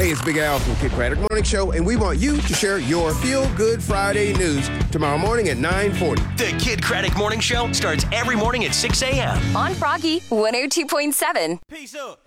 Hey, it's Big Al from Kid Craddock Morning Show, and we want you to share your Feel Good Friday news tomorrow morning at 9:40. The Kid Craddock Morning Show starts every morning at 6 a.m. on Froggy 102.7. Peace up.